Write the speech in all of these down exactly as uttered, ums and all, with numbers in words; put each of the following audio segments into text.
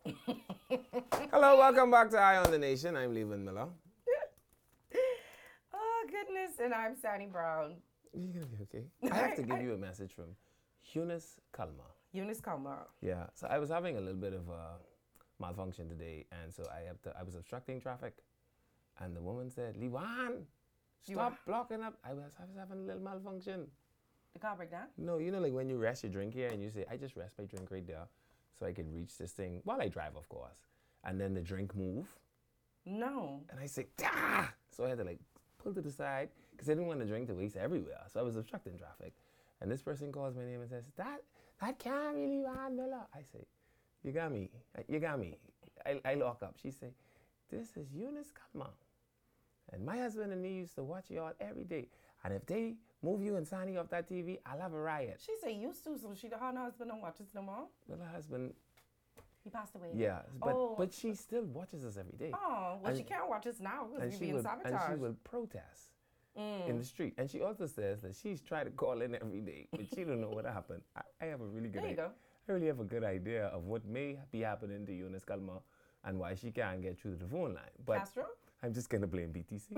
Hello, welcome back to Eye on the Nation. I'm Levan Miller. Oh, goodness. And I'm Sandy Brown. You're going to be okay. I have to give you a message from Eunice Kalma. Eunice Kalma. Yeah, so I was having a little bit of a malfunction today, and so I have to, I was obstructing traffic. And the woman said, Levan, stop blocking up. I was, I was having a little malfunction. The car break down? No, you know, like when you rest your drink here and you say, I just rest my drink right there so I can reach this thing while I drive, of course. And then the drink move. No. And I say, ah! So I had to like pull to the side because I didn't want the drink to waste everywhere. So I was obstructing traffic. And this person calls my name and says, that that can't be Levan Miller. I say, you got me. You got me. I, I lock up. She say, this is Eunice Kalma. And my husband and me used to watch y'all every day. And if they move you and Sandy off that T V, I'll have a riot. She say used to, so she her husband don't watch us no more. Well, her husband, he passed away. yeah, but oh. but she still watches us every day. Oh, well, and, she can't watch us now because we're being will, sabotaged. And she will protest mm. in the street. And she also says that she's tried to call in every day, but she don't know what happened. I, I have a really good there you idea. go. I really have a good idea of what may be happening to Eunice Kalma and why she can't get through the phone line. But Castro? I'm just going to blame B T C.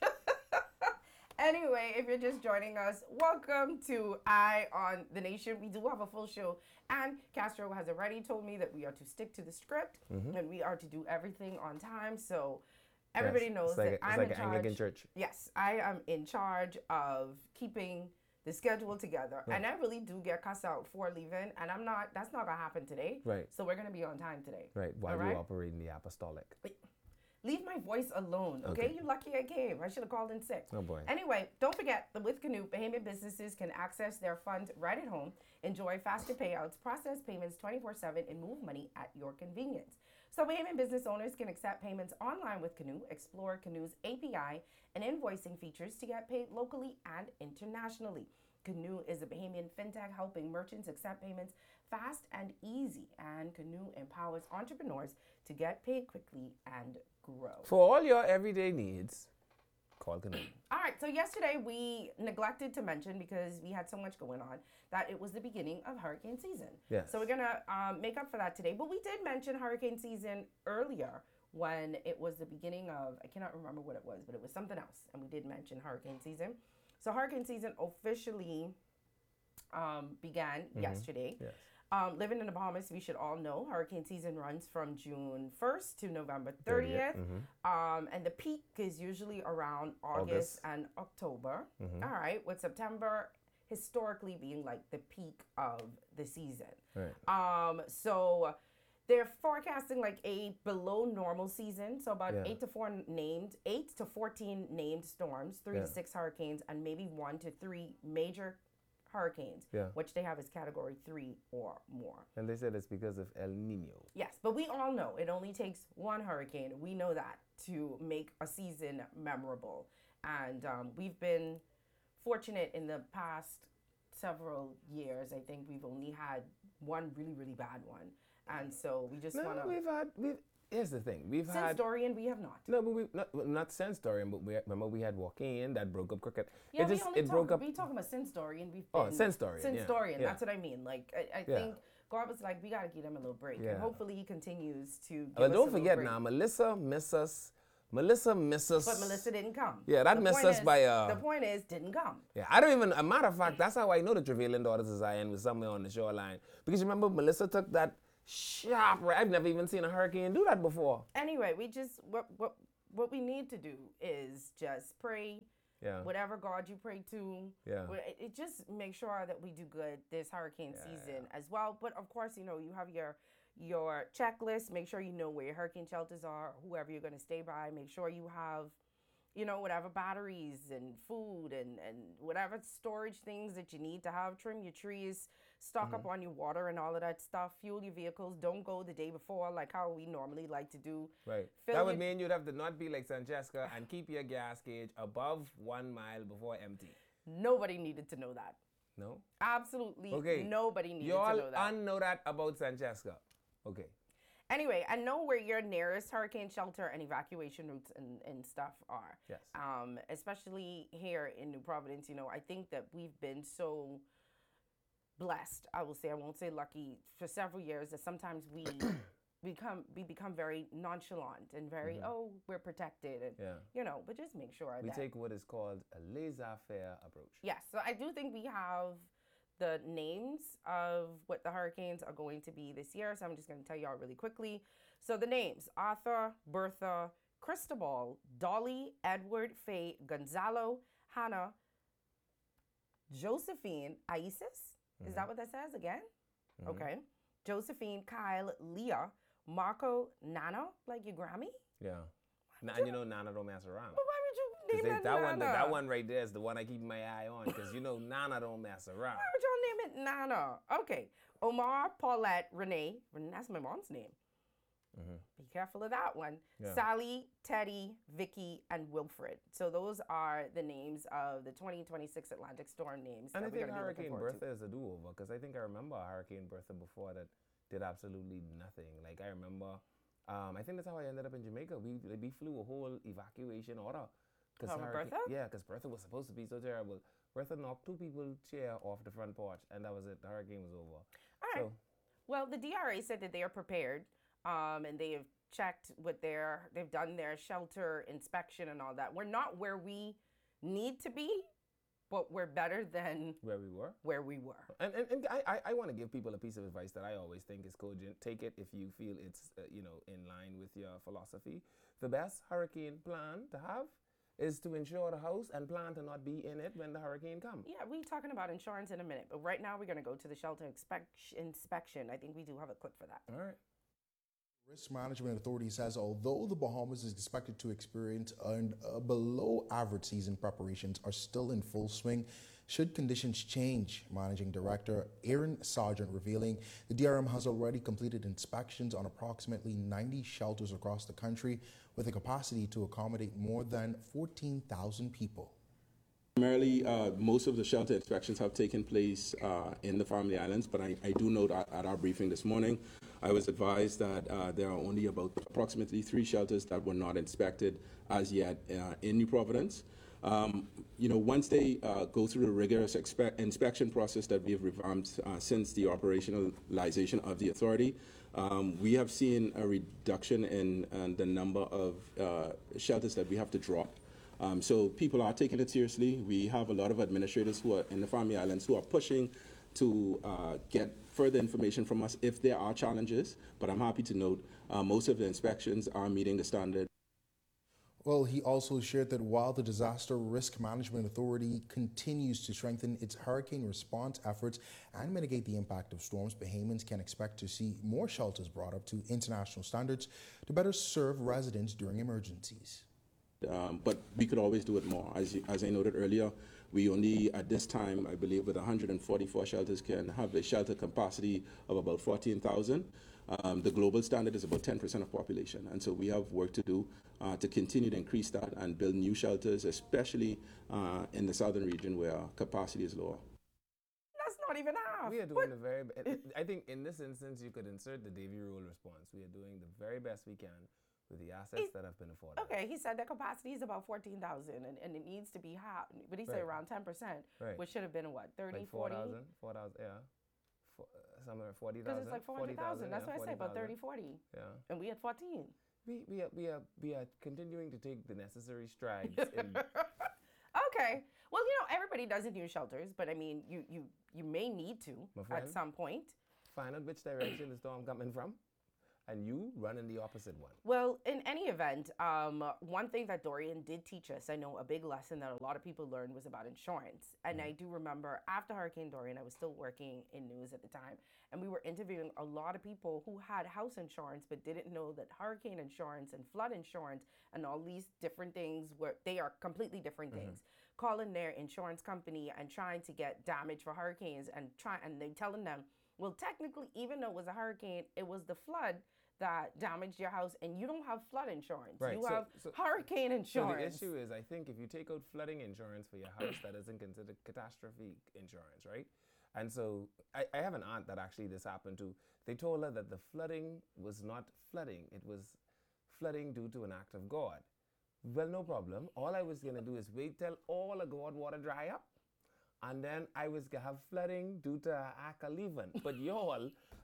Anyway, if you're just joining us, welcome to Eye on the Nation. We do have a full show, and Castro has already told me that we are to stick to the script mm-hmm. and we are to do everything on time. So everybody yes, knows like that a, I'm like in an charge. Anglican church. Yes, I am in charge of keeping the schedule together, yeah. and I really do get cussed out for leaving, and I'm not. That's not gonna happen today. Right. So we're gonna be on time today. Right. While right? you operate in the apostolic. Wait. Leave my voice alone, okay? okay? You're lucky I came. I should have called in sick. Oh, boy. Anyway, don't forget that with Canoe, Bahamian businesses can access their funds right at home, enjoy faster payouts, process payments twenty-four seven, and move money at your convenience. So Bahamian business owners can accept payments online with Canoe, explore Canoe's A P I and invoicing features to get paid locally and internationally. Canoe is a Bahamian fintech helping merchants accept payments fast and easy, and Canoe empowers entrepreneurs to get paid quickly and grow. For all your everyday needs, call Canoe. All right, so yesterday we neglected to mention, because we had so much going on, that it was the beginning of hurricane season. Yes. So we're going to um, make up for that today. But we did mention hurricane season earlier when it was the beginning of, I cannot remember what it was, but it was something else. And we did mention hurricane season. So hurricane season officially um, began mm-hmm. yesterday. Yes. Um, living in the Bahamas, we should all know hurricane season runs from June first to November thirtieth. Mm-hmm. Um, and the peak is usually around August, August. and October. Mm-hmm. All right, with September historically being like the peak of the season. Right. Um, so they're forecasting like a below normal season. So about yeah. eight to four named, eight to fourteen named storms, three yeah. to six hurricanes, and maybe one to three major hurricanes, yeah. which they have as category three or more. And they said it's because of El Nino. Yes, but we all know it only takes one hurricane. We know that to make a season memorable. And um, we've been fortunate in the past several years. I think we've only had one really, really bad one. And so we just no, want to... we've had... We've, here's the thing. We've since had... Since Dorian, we have not. No, but we... Not, not since Dorian, but we remember we had Joaquin that broke up cricket. Yeah, it we just, only it talk, broke up... we talking about since Dorian. We've been, oh, been, since Dorian, Since yeah. Dorian, yeah. that's what I mean. Like, I, I yeah. think God was like, we got to give them a little break. Yeah. And hopefully he continues to give well, us don't a forget break. now, Melissa miss us... Melissa missed us. But Melissa didn't come. Yeah, that missed us is, by... Uh, the point is, didn't come. Yeah, I don't even... A matter of fact, that's how I know the Trevelyan Daughters of Zion was somewhere on the shoreline. Because you remember, Melissa took that sharp... I've never even seen a hurricane do that before. Anyway, we just... What, what, what we need to do is just pray. Yeah. Whatever God you pray to. Yeah. It, it just make sure that we do good this hurricane yeah, season yeah. as well. But of course, you know, you have your... your checklist. Make sure you know where your hurricane shelters are, whoever you're going to stay by. Make sure you have, you know, whatever batteries and food and, and whatever storage things that you need to have. Trim your trees, stock mm-hmm. up on your water and all of that stuff. Fuel your vehicles. Don't go the day before like how we normally like to do. Right. Fill that would your... mean you'd have to not be like Francesca and keep your gas gauge above one mile before empty. Nobody needed to know that. No? Absolutely okay. nobody needed Y'all to know that. Y'all know that about Francesca. Okay. Anyway, I know where your nearest hurricane shelter and evacuation routes and, and stuff are. Yes. Um, especially here in New Providence, you know, I think that we've been so blessed, I will say, I won't say lucky, for several years that sometimes we become we become very nonchalant and very Mm-hmm. oh we're protected and Yeah. you know, but just make sure We that take what is called a laissez-faire approach. yes. So I do think we have the names of what the hurricanes are going to be this year. So I'm just going to tell y'all really quickly. So the names: Arthur, Bertha, Cristobal, Dolly, Edward, Faye, Gonzalo, Hannah, Josephine, Isis. Is that what that says again? Okay. Josephine, Kyle, Leah, Marco, Nana, like your Grammy? Yeah. Now, and you know Nana don't mess around. But why would you 'Cause name they- that, that one, Nana? that one right there is the one I keep my eye on. Because you know Nana don't mess around. Why would y'all name it Nana? Okay. Omar, Paulette, Renee. Renee, that's my mom's name. Be careful of that one. Yeah. Sally, Teddy, Vicky, and Wilfred. So those are the names of the twenty twenty-six Atlantic Storm names. And I that we're think gonna be looking Hurricane forward to. Bertha is a do-over because I think I remember Hurricane Bertha before that did absolutely nothing. Like I remember, um, I think that's how I ended up in Jamaica. We like, we flew a whole evacuation order. Cause Of Hurricane- Bertha? Yeah, because Bertha was supposed to be so terrible. Bertha knocked two people chair off the front porch, and that was it. The hurricane was over. All right. So, Well, the D R A said that they are prepared, um, and they have checked with their, they've done their shelter inspection and all that. We're not where we need to be, but we're better than where we were. where we were. And, and, and I, I, I want to give people a piece of advice that I always think is cogent. Take it if you feel it's uh, you know in line with your philosophy. The best hurricane plan to have is to insure the house and plan to not be in it when the hurricane comes. Yeah, we're talking about insurance in a minute, but right now we're going to go to the shelter inspec- inspection. I think we do have a clip for that. All right. Risk Management Authority says although the Bahamas is expected to experience an, a below average season, preparations are still in full swing should conditions change. Managing Director Aaron Sargent revealing the D R M has already completed inspections on approximately ninety shelters across the country with a capacity to accommodate more than fourteen thousand people. Primarily, uh, most of the shelter inspections have taken place uh, in the Family Islands, but I, I do note at, at our briefing this morning, I was advised that uh, there are only about approximately three shelters that were not inspected as yet uh, in New Providence. Um, you know, once they uh, go through the rigorous expe- inspection process that we have revamped uh, since the operationalization of the authority, um, we have seen a reduction in, in the number of uh, shelters that we have to drop. Um, so people are taking it seriously. We have a lot of administrators who are in the Family Islands who are pushing to uh, get further information from us if there are challenges. But I'm happy to note uh, most of the inspections are meeting the standard. Well, he also shared that while the Disaster Risk Management Authority continues to strengthen its hurricane response efforts and mitigate the impact of storms, Bahamians can expect to see more shelters brought up to international standards to better serve residents during emergencies. Um, but we could always do it more. As, as I noted earlier, we only, at this time, I believe with one hundred forty-four shelters, can have a shelter capacity of about fourteen thousand. Um, the global standard is about ten percent of population. And so we have work to do uh, to continue to increase that and build new shelters, especially uh, in the southern region where capacity is lower. That's not even half. We are doing the very best. I think in this instance, you could insert the Davy Rule response. We are doing the very best we can with the assets He's- that have been afforded. Okay, he said the capacity is about fourteen thousand and, and it needs to be half. But he said Right. around ten percent, Right. which should have been what, thirty, Like forty? four thousand, four thousand, yeah. Four, uh, somewhere forty Because thousand. it's like four hundred thousand. That's what I say, about thirty, forty. Yeah. And we had fourteen. We, we, are, we, are, we are continuing to take the necessary strides. in, Okay. Well, you know, everybody doesn't use shelters, but I mean, you you you may need to My at friend. some point. find out which direction the storm coming from, and you run in the opposite one. Well, in any event, um, one thing that Dorian did teach us, I know a big lesson that a lot of people learned was about insurance. And I do remember after Hurricane Dorian, I was still working in news at the time, and we were interviewing a lot of people who had house insurance but didn't know that hurricane insurance and flood insurance and all these different things were they are completely different things. Calling their insurance company and trying to get damage for hurricanes and try and they telling them, well, technically, even though it was a hurricane, it was the flood that damaged your house, and you don't have flood insurance. Right, You so- have so- hurricane So insurance. the issue is, I think if you take out flooding insurance for your house, that isn't considered catastrophe insurance, right? And so I, I have an aunt that actually this happened to. They told her that the flooding was not flooding; it was flooding due to an act of God. Well, no problem. All I was gonna do is wait till all the God water dry up, and then I was gonna have flooding due to a act of leaving. But y'all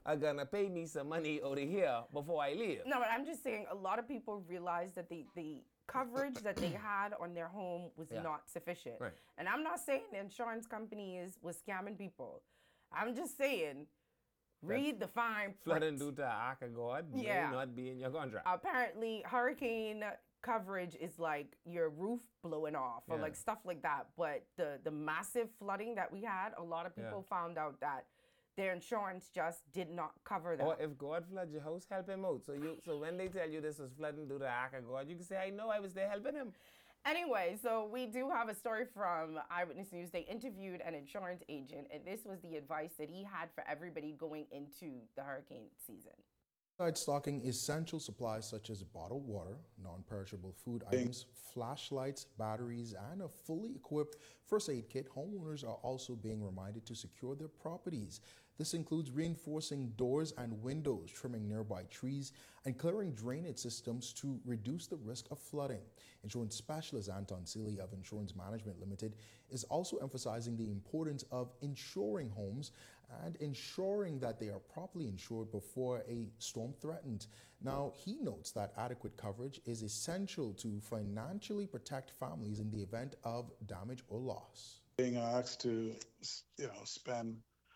are gonna pay me some money over here before I leave. No, but I'm just saying a lot of people realized that the, the coverage that they had on their home was Yeah. not sufficient. Right. And I'm not saying the insurance companies was scamming people. I'm just saying read the fine Flooding print. due to an act of God Yeah. may not be in your contract. Apparently hurricane coverage is like your roof blowing off or Yeah. like stuff like that. But the, the massive flooding that we had, a lot of people Yeah. found out that their insurance just did not cover that. Or if God floods your house, help him out. So you, so when they tell you this was flooding due to the act of God, you can say, I know I was there helping him. Anyway, so we do have a story from Eyewitness News. They interviewed an insurance agent, and this was the advice that he had for everybody going into the hurricane season. Besides stocking essential supplies such as bottled water, non-perishable food items, flashlights, batteries, and a fully equipped first aid kit, homeowners are also being reminded to secure their properties. This includes reinforcing doors and windows, trimming nearby trees, and clearing drainage systems to reduce the risk of flooding. Insurance specialist Anton Seeley of Insurance Management Limited is also emphasizing the importance of insuring homes and ensuring that they are properly insured before a storm threatens. Now, he notes that adequate coverage is essential to financially protect families in the event of damage or loss. Being asked to, you know, spend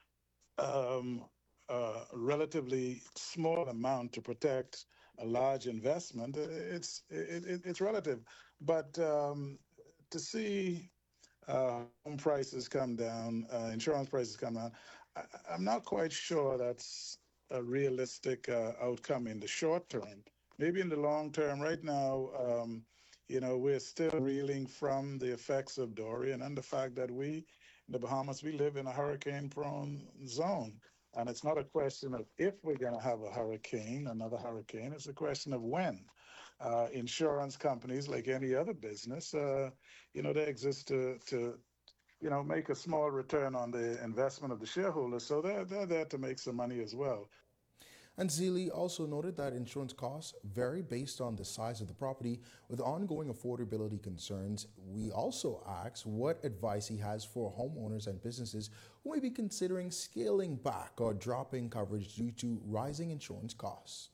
um, a relatively small amount to protect a large investment, it's it, it, it's relative. But um, to see uh, home prices come down, uh, insurance prices come down, I, I'm not quite sure that's a realistic uh, outcome in the short term. Maybe in the long term. Right now, um, you know, we're still reeling from the effects of Dorian and the fact that we, in the Bahamas, we live in a hurricane-prone zone. And it's not a question of if we're going to have a hurricane, another hurricane. It's a question of when. Uh, insurance companies, like any other business, uh, you know, they exist to, to, you know, make a small return on the investment of the shareholders. So they're, they're there to make some money as well. And Seeley also noted that insurance costs vary based on the size of the property. With ongoing affordability concerns, we also asked what advice he has for homeowners and businesses who may be considering scaling back or dropping coverage due to rising insurance costs.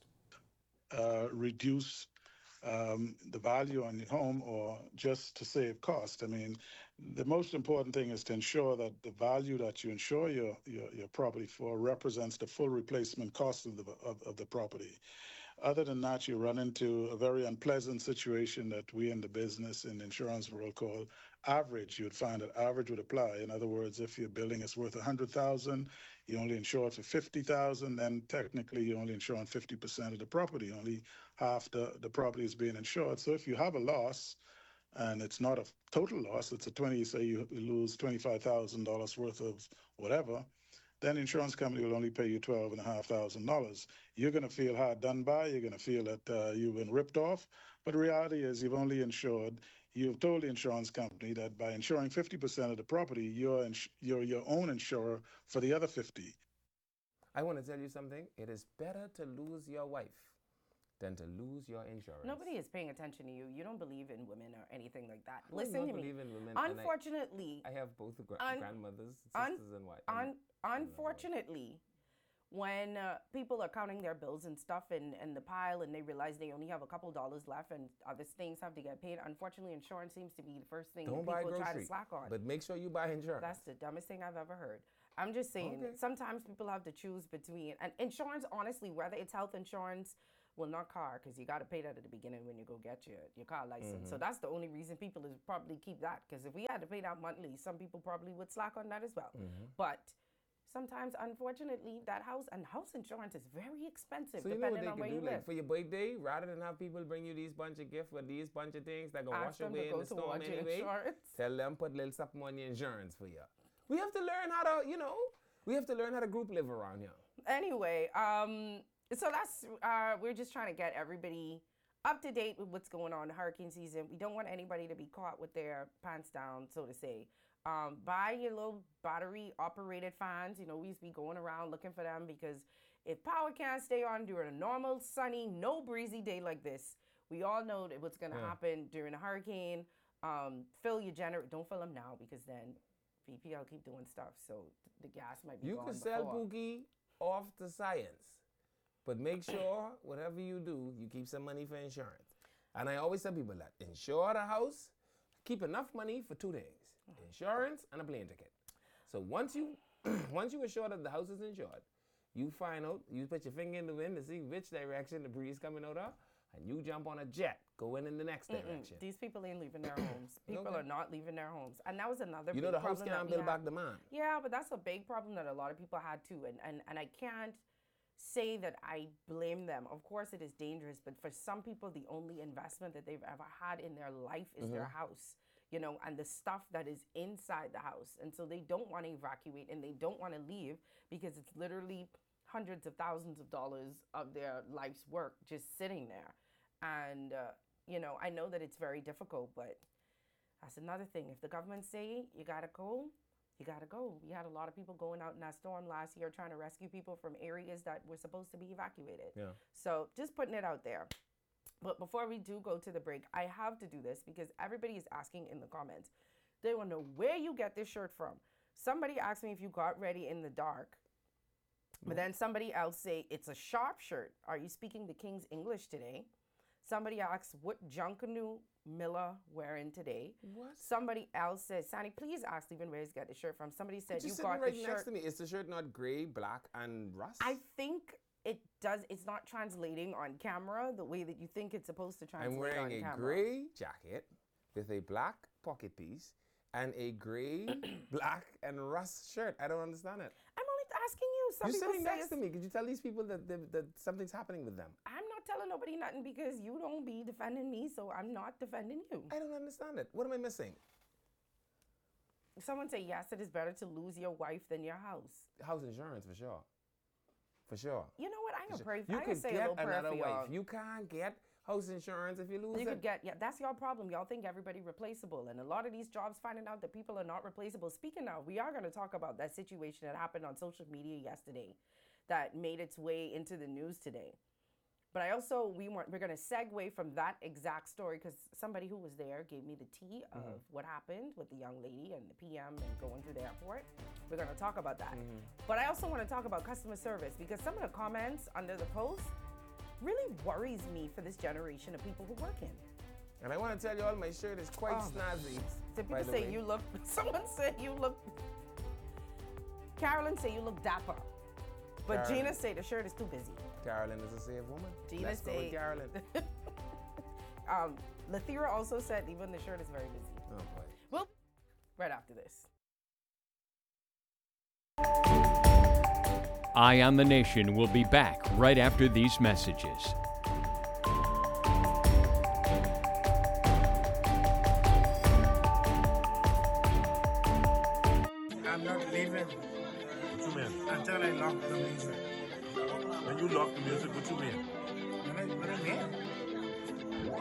Uh, reduce um, the value on your home or just to save cost. I mean, the most important thing is to ensure that the value that you insure your, your, your property for represents the full replacement cost of the, of, of the property. Other than that, you run into a very unpleasant situation that we in the business in the insurance world call average. You would find that average would apply. In other words, if your building is worth one hundred thousand dollars, you only insure it for fifty thousand dollars, then technically you only insure on fifty percent of the property. Only half the, the property is being insured. So if you have a loss, and it's not a total loss, it's a twenty, say you lose twenty-five thousand dollars worth of whatever, then the insurance company will only pay you twelve thousand five hundred dollars. You're going to feel hard done by. You're going to feel that uh, you've been ripped off. But the reality is you've only insured, you've told the insurance company that by insuring fifty percent of the property, you're, ins- you're your own insurer for the other fifty. I want to tell you something. It is better to lose your wife than to lose your insurance. Nobody is paying attention to you. You don't believe in women or anything like that. I do Listen not to me. believe in women, and I- Unfortunately, I have both gra- Un- grandmothers, un- sisters, and wives. un- unfortunately, when uh, people are counting their bills and stuff in, in the pile and they realize they only have a couple dollars left and other things have to get paid, unfortunately, insurance seems to be the first thing Don't that buy people try to groceries, slack on. but make sure you buy insurance. That's the dumbest thing I've ever heard. I'm just saying, Okay. sometimes people have to choose between, and insurance, honestly, whether it's health insurance, well, not car, because you got to pay that at the beginning when you go get your, your car license. Mm-hmm. So that's the only reason people is probably keep that, because if we had to pay that monthly, some people probably would slack on that as well. Mm-hmm. But sometimes, unfortunately, that house, and house insurance is very expensive, So you know what depending they on where could you do, live. like for your birthday, rather than have people bring you these bunch of gifts with these bunch of things that go Ask wash them to away in go the storm towards your anyway, insurance. tell them put little something on your insurance for you. We have to learn how to, you know, we have to learn how to group live around here. Anyway, um, so that's uh, we're just trying to get everybody up to date with what's going on in hurricane season. We don't want anybody to be caught with their pants down, so to say. Um, buy your little battery operated fans. You know, we used to be going around looking for them because if power can't stay on during a normal, sunny, no breezy day like this, we all know that what's going to Yeah. happen during a hurricane. Um, fill your generator. Don't fill them now because then V P L keep doing stuff, so the gas might be You gone could sell before. Pookie off to science. But make sure whatever you do, you keep some money for insurance. And I always tell people that insure the house, keep enough money for two things: insurance and a plane ticket. So once you once you assure that the house is insured, you find out, you put your finger in the wind to see which direction the breeze coming out of, and you jump on a jet, going in the next Mm-mm. direction. These people ain't leaving their homes. People Okay. are not leaving their homes. And that was another You big know the house problem that can't we build had. back the man. Yeah, but that's a big problem that a lot of people had too. And, and, and I can't say that I blame them. Of course, it is dangerous, but for some people, the only investment that they've ever had in their life is their house, you know, and the stuff that is inside the house. And so they don't want to evacuate and they don't want to leave because it's literally hundreds of thousands of dollars of their life's work just sitting there. And, uh, you know, I know that it's very difficult, but that's another thing. If the government say you got to go, you got to go. We had a lot of people going out in that storm last year trying to rescue people from areas that were supposed to be evacuated. Yeah. So just putting it out there. But before we do go to the break, I have to do this because everybody is asking in the comments. They want to know where you get this shirt from. Somebody asked me if you got ready in the dark. But then somebody else say, it's a sharp shirt. Are you speaking the King's English today? Somebody asks, what Junkanoo Miller wearing today? What? Somebody else says, Sandy, please ask Stephen where he's got the shirt from. Somebody said, But you you're sitting got right the next shirt. to me. Is the shirt not gray, black, and rust? I think it does. It's not translating on camera the way that you think it's supposed to translate I'm wearing on a camera. gray jacket with a black pocket piece and a gray, black, and rust shirt. I don't understand it. I'm only asking you. Some You're people sitting say next to it's- me. Could you tell these people that, that, that something's happening with them? I'm not telling nobody nothing because you don't be defending me, so I'm not defending you. I don't understand it. What am I missing? Someone say, yes, it is better to lose your wife than your house. House insurance, for sure. For sure. You know what? I'm For going to sure. pray. You I'm going could to say a get little prayer another for y'all. wife. You can't get house insurance if you lose You it. could get, yeah, that's your problem. Y'all think everybody replaceable. And a lot of these jobs finding out that people are not replaceable. Speaking of, we are going to talk about that situation that happened on social media yesterday that made its way into the news today. But I also, we want, we're going to segue from that exact story because somebody who was there gave me the tea of Mm-hmm. what happened with the young lady and the P M and going through the airport. We're going to talk about that. Mm-hmm. But I also want to talk about customer service because some of the comments under the post really worries me for this generation of people who work in. And I want to tell you all, my shirt is quite Oh. snazzy. So by people the say way. you look, someone said you look, Carolyn say you look dapper. But Carolyn. Gina say the shirt is too busy. Carolyn is a safe woman. Gina Let's go say- with Carolyn. Um, Lathira also said even the shirt is very busy. Oh boy. Well, right after this. Eye on the Nation will be back right after these messages. I'm not leaving What you mean? until I lock the music. When you lock the music, what you mean? What I, what I mean?